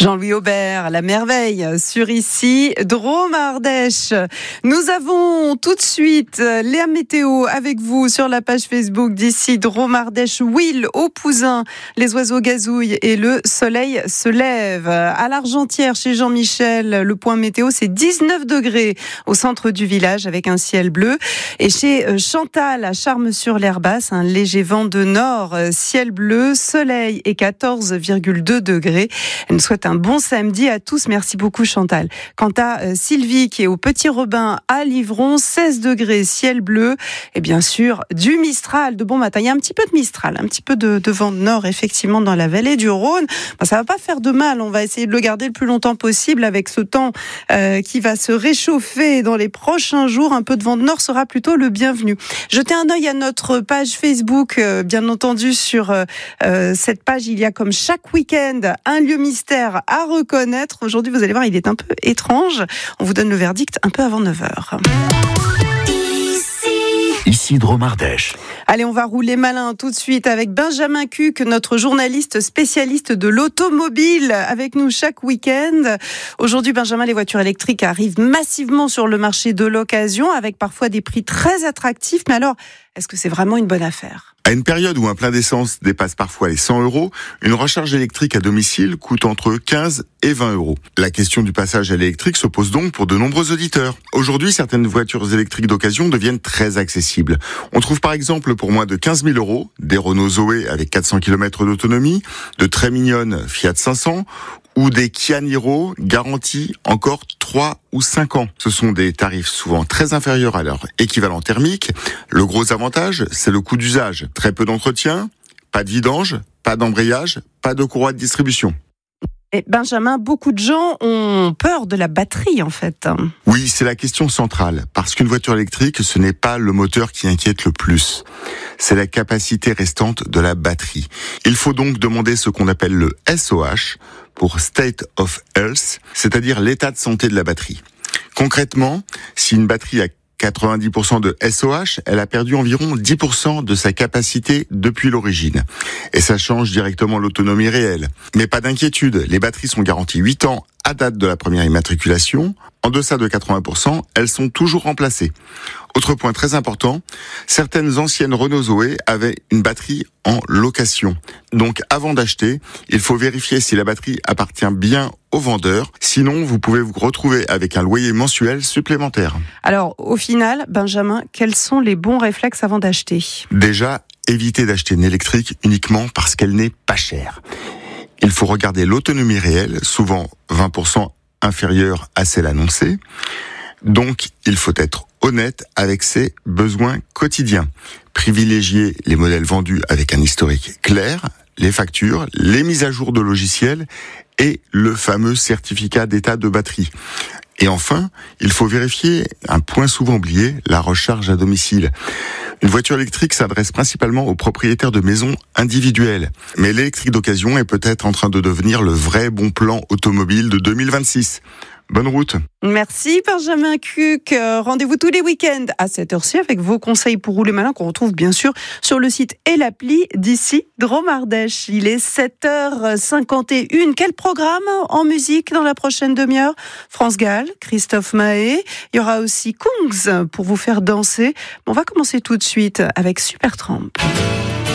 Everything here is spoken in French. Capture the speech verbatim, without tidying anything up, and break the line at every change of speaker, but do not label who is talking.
Jean-Louis Aubert, la merveille sur ici, Drôme Ardèche. Nous avons tout de suite la météo avec vous sur la page Facebook d'ici, Drôme Ardèche. Will au Pouzin, les oiseaux gazouillent et le soleil se lève. À l'Argentière, chez Jean-Michel, le point météo, c'est dix-neuf degrés au centre du village avec un ciel bleu. Et chez Chantal, à Charmes-sur-l'Herbasse, un léger vent de nord, ciel bleu, soleil et quatorze virgule deux degrés. Elle nous souhaite un bon samedi à tous. Merci beaucoup Chantal. Quant à Sylvie qui est au Petit Robin à Livron, seize degrés, ciel bleu et bien sûr du Mistral, de bon matin. Il y a un petit peu de Mistral, un petit peu de, de vent de nord effectivement dans la vallée du Rhône. Ben, ça va pas faire de mal. On va essayer de le garder le plus longtemps possible avec ce temps euh, qui va se réchauffer dans les prochains jours. Un peu de vent de nord sera plutôt le bienvenu. Jetez un œil à notre page Facebook, euh, bien entendu sur euh, cette page. Il y a comme chaque week-end un lieu mystère à reconnaître. Aujourd'hui, vous allez voir, il est un peu étrange. On vous donne le verdict un peu avant neuf heures.
Ici Drôme Ardèche.
Allez, on va rouler malin tout de suite avec Benjamin Cuc, notre journaliste spécialiste de l'automobile, avec nous chaque week-end. Aujourd'hui, Benjamin, les voitures électriques arrivent massivement sur le marché de l'occasion, avec parfois des prix très attractifs. Mais alors, est-ce que c'est vraiment une bonne affaire ?
À une période où un plein d'essence dépasse parfois les cent euros, une recharge électrique à domicile coûte entre quinze et vingt euros. La question du passage à l'électrique se pose donc pour de nombreux auditeurs. Aujourd'hui, certaines voitures électriques d'occasion deviennent très accessibles. On trouve par exemple pour moins de quinze mille euros des Renault Zoé avec quatre cents kilomètres d'autonomie, de très mignonnes Fiat cinq cents ou des Kia Niro garantis encore trois ou cinq ans. Ce sont des tarifs souvent très inférieurs à leur équivalent thermique. Le gros avantage, c'est le coût d'usage. Très peu d'entretien, pas de vidange, pas d'embrayage, pas de courroie de distribution.
Et Benjamin, beaucoup de gens ont peur de la batterie en fait.
Oui, c'est la question centrale, parce qu'une voiture électrique, ce n'est pas le moteur qui inquiète le plus. C'est la capacité restante de la batterie. Il faut donc demander ce qu'on appelle le S O H, pour State of Health, c'est-à-dire l'état de santé de la batterie. Concrètement, si une batterie a quatre-vingt-dix pour cent de S O H, elle a perdu environ dix pour cent de sa capacité depuis l'origine. Et ça change directement l'autonomie réelle. Mais pas d'inquiétude, les batteries sont garanties huit ans à date de la première immatriculation. En deçà de quatre-vingts pour cent, elles sont toujours remplacées. Autre point très important, certaines anciennes Renault Zoé avaient une batterie en location. Donc avant d'acheter, il faut vérifier si la batterie appartient bien au vendeur. Sinon, vous pouvez vous retrouver avec un loyer mensuel supplémentaire.
Alors, au final, Benjamin, quels sont les bons réflexes avant d'acheter ?
Déjà, évitez d'acheter une électrique uniquement parce qu'elle n'est pas chère. Il faut regarder l'autonomie réelle, souvent vingt pour cent inférieure à celle annoncée. Donc, il faut être honnête avec ses besoins quotidiens. Privilégier les modèles vendus avec un historique clair, les factures, les mises à jour de logiciels et le fameux certificat d'état de batterie. Et enfin, il faut vérifier un point souvent oublié, la recharge à domicile. Une voiture électrique s'adresse principalement aux propriétaires de maisons individuelles. Mais l'électrique d'occasion est peut-être en train de devenir le vrai bon plan automobile de deux mille vingt-six. Bonne route.
Merci Benjamin Cuc. Euh, rendez-vous tous les week-ends à cette heure-ci avec vos conseils pour rouler malin qu'on retrouve bien sûr sur le site et l'appli d'ici Drôme Ardèche. Il est sept heures cinquante et une. Quel programme en musique dans la prochaine demi-heure ? France Gall, Christophe Mahé. Il y aura aussi Kungs pour vous faire danser. On va commencer tout de suite avec Supertramp.